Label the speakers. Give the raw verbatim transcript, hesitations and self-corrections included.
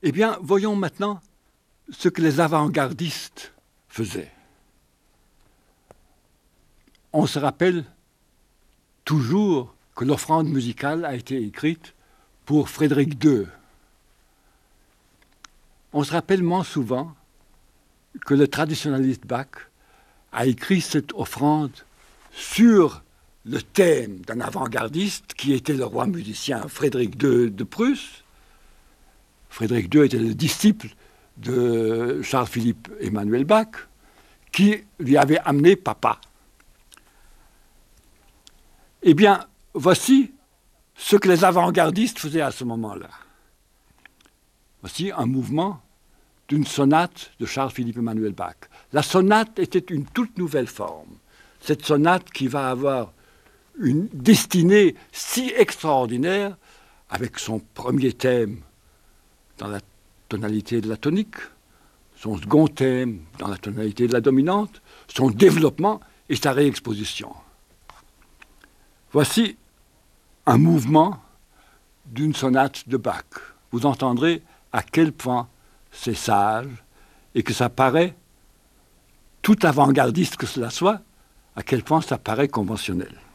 Speaker 1: Eh bien, voyons maintenant ce que les avant-gardistes faisaient. On se rappelle toujours que l'offrande musicale a été écrite pour Frédéric deux. On se rappelle moins souvent que le traditionnaliste Bach a écrit cette offrande sur le thème d'un avant-gardiste qui était le roi musicien Frédéric deux de Prusse. Frédéric deux était le disciple de Charles-Philippe Emmanuel Bach, qui lui avait amené papa. Eh bien, voici ce que les avant-gardistes faisaient à ce moment-là. Voici un mouvement d'une sonate de Charles-Philippe Emmanuel Bach. La sonate était une toute nouvelle forme. Cette sonate qui va avoir une destinée si extraordinaire, avec son premier thème dans la tonalité de la tonique, son second thème dans la tonalité de la dominante, son développement et sa réexposition. Voici un mouvement d'une sonate de Bach. Vous entendrez à quel point c'est sage et que ça paraît, tout avant-gardiste que cela soit, à quel point ça paraît conventionnel.